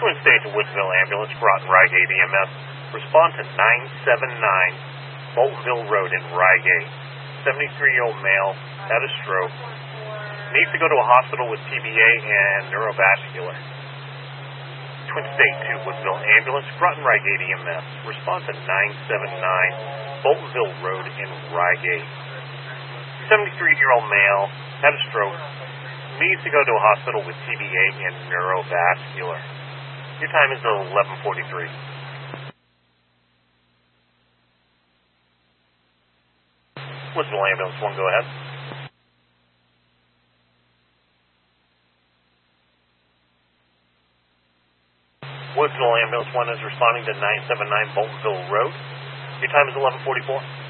Twin State to Woodsville Ambulance, Groton Reigate EMS. Respond to 979 Boltonville Road in Reigate. 73-year-old male had a stroke. Needs to go to a hospital with TBA and neurovascular. Twin State to Woodsville Ambulance, Groton Reigate EMS. Respond to 979 Boltonville Road in Reigate. 73-year-old male had a stroke. Needs to go to a hospital with TBA and neurovascular. Your time is 11:43. Woodsville Ambulance 1, go ahead. Woodsville Ambulance 1 is responding to 979 Boltonville Road. Your time is 11:44.